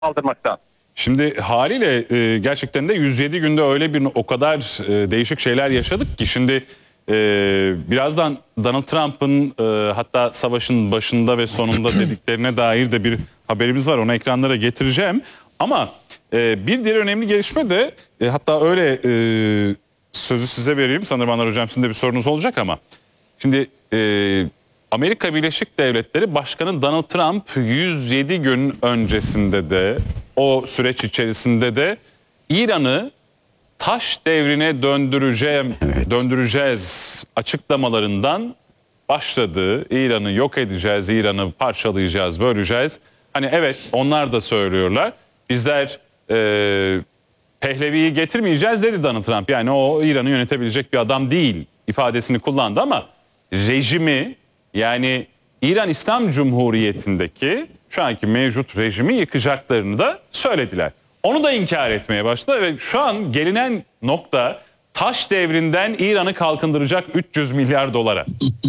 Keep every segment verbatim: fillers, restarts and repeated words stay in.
kaldırmakta. Şimdi haliyle e, gerçekten de yüz yedi günde öyle bir o kadar e, değişik şeyler yaşadık ki şimdi e, birazdan Donald Trump'ın e, hatta savaşın başında ve sonunda dediklerine dair de bir haberimiz var. Onu ekranlara getireceğim. Ama e, bir diğer önemli gelişme de e, hatta öyle e, sözü size vereyim. Sanırım Anar Hocam sizin de bir sorunuz olacak ama. Şimdi e, Amerika Birleşik Devletleri Başkanı Donald Trump yüz yedi gün öncesinde de o süreç içerisinde de İran'ı taş devrine döndüreceğim, evet. döndüreceğiz açıklamalarından başladı. İran'ı yok edeceğiz, İran'ı parçalayacağız, böleceğiz. Hani evet onlar da söylüyorlar. Bizler e, Pehlevi'yi getirmeyeceğiz dedi Donald Trump. Yani o İran'ı yönetebilecek bir adam değil ifadesini kullandı ama rejimi, yani İran İslam Cumhuriyeti'ndeki şu anki mevcut rejimi yıkacaklarını da söylediler. Onu da inkar etmeye başladı ve şu an gelinen nokta taş devrinden İran'ı kalkındıracak üç yüz milyar dolara.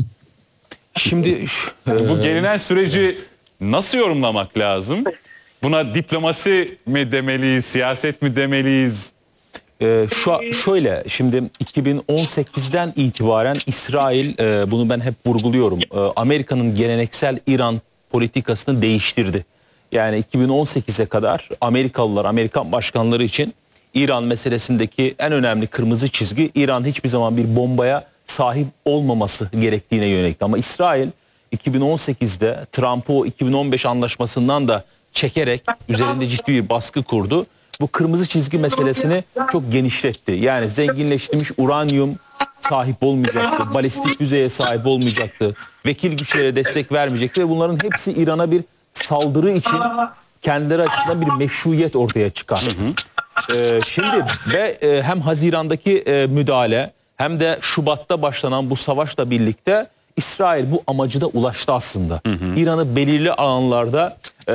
Şimdi bu gelinen süreci nasıl yorumlamak lazım? Buna diplomasi mi demeliyiz, siyaset mi demeliyiz? Ee, şu şöyle, şimdi iki bin on sekizden itibaren İsrail, e, bunu ben hep vurguluyorum, e, Amerika'nın geleneksel İran politikasını değiştirdi. Yani iki bin on sekize kadar Amerikalılar, Amerikan başkanları için İran meselesindeki en önemli kırmızı çizgi İran hiçbir zaman bir bombaya sahip olmaması gerektiğine yönelikti. Ama İsrail iki bin on sekizde Trump'ı o iki bin on beş anlaşmasından da çekerek üzerinde ciddi bir baskı kurdu. Bu kırmızı çizgi meselesini çok genişletti. Yani zenginleştirilmiş uranyum sahip olmayacaktı, balistik füzeye sahip olmayacaktı, vekil güçlere destek vermeyecekti ve bunların hepsi İran'a bir saldırı için kendileri açısından bir meşruiyet ortaya çıkarttı. Ee, şimdi ve e, hem Haziran'daki e, müdahale hem de Şubat'ta başlanan bu savaşla birlikte İsrail bu amacı da ulaştı aslında. İran'ı belirli alanlarda e,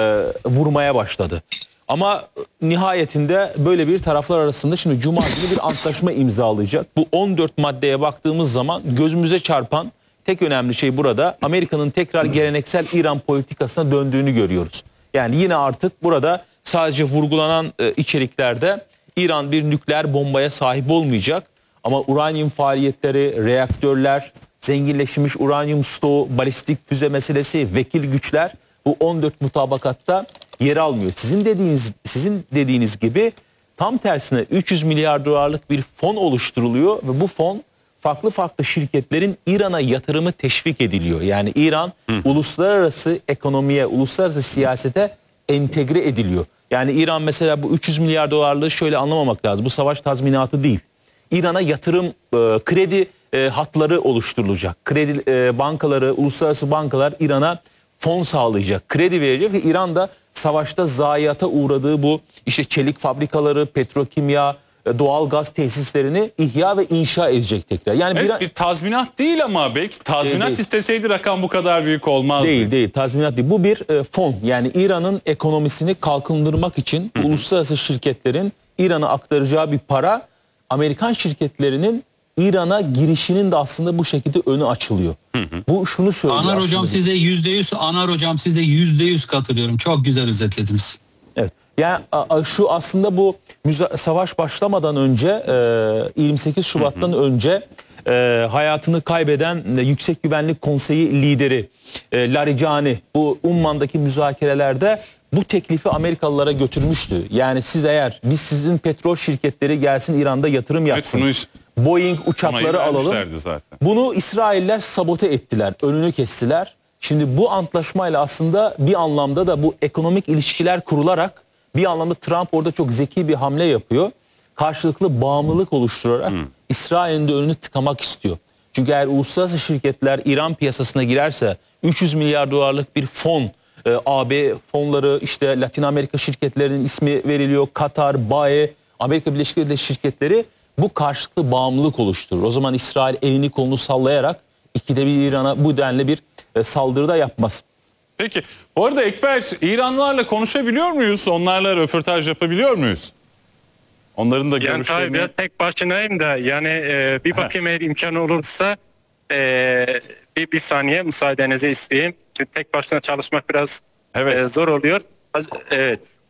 vurmaya başladı. Ama nihayetinde böyle bir taraflar arasında şimdi Cuma günü bir antlaşma imzalayacak. Bu on dört maddeye baktığımız zaman gözümüze çarpan tek önemli şey burada Amerika'nın tekrar geleneksel İran politikasına döndüğünü görüyoruz. Yani yine artık burada sadece vurgulanan e, içeriklerde İran bir nükleer bombaya sahip olmayacak. Ama uranyum faaliyetleri, reaktörler, zenginleşmiş uranyum stoğu, balistik füze meselesi, vekil güçler bu on dört mutabakatta yer almıyor. Sizin dediğiniz sizin dediğiniz gibi tam tersine üç yüz milyar dolarlık bir fon oluşturuluyor ve bu fon farklı farklı şirketlerin İran'a yatırımı teşvik ediliyor. Yani İran Hı. uluslararası ekonomiye, uluslararası siyasete entegre ediliyor. Yani İran mesela bu üç yüz milyar dolarlığı şöyle anlamamak lazım. Bu savaş tazminatı değil. İran'a yatırım, e, kredi e, hatları oluşturulacak. Kredi e, bankaları, uluslararası bankalar İran'a fon sağlayacak, kredi verecek ve İran da savaşta zayiata uğradığı bu işte çelik fabrikaları, petrokimya, doğal gaz tesislerini ihya ve inşa edecek tekrar. Yani evet, bir, bir tazminat değil ama belki tazminat değil, isteseydi rakam bu kadar büyük olmazdı. Değil değil tazminat değil. Bu bir e, fon. Yani İran'ın ekonomisini kalkındırmak için Hı-hı. uluslararası şirketlerin İran'a aktaracağı bir para, Amerikan şirketlerinin İran'a girişinin de aslında bu şekilde önü açılıyor. Hı hı. Bu şunu söylüyor. Anar hocam size yüzde yüz, Anar hocam size yüzde yüz katılıyorum. Çok güzel özetlediniz. Evet. Yani şu aslında bu savaş başlamadan önce yirmi sekiz Şubat'tan hı hı. önce hayatını kaybeden Yüksek Güvenlik Konseyi lideri Larijani bu Umman'daki müzakerelerde bu teklifi Amerikalılara götürmüştü. Yani siz eğer biz sizin petrol şirketleri gelsin İran'da yatırım yapsın. Evet, Boeing uçakları alalım. Zaten. Bunu İsrailler sabote ettiler, önünü kestiler. Şimdi bu antlaşmayla aslında bir anlamda da bu ekonomik ilişkiler kurularak bir anlamda Trump orada çok zeki bir hamle yapıyor. Karşılıklı bağımlılık oluşturarak hmm. İsrail'in de önünü tıkamak istiyor. Çünkü eğer uluslararası şirketler İran piyasasına girerse üç yüz milyar dolarlık bir fon, e, A B fonları, işte Latin Amerika şirketlerinin ismi veriliyor, Katar, B A E, Amerika Birleşik Devletleri şirketleri bu karşılıklı bağımlılık oluşturur. O zaman İsrail elini kolunu sallayarak ikide bir İran'a bu denli bir e, saldırı da yapmaz. Peki bu arada Ekber, İranlılarla konuşabiliyor muyuz? Onlarla röportaj yapabiliyor muyuz? Onların da yani görüşlerini... tabii ben tek başınayım da yani e, bir bakayım eğer imkanı olursa e, bir, bir saniye müsaadenizi isteyeyim. Çünkü tek başına çalışmak biraz evet. e, zor oluyor. Az- Evet.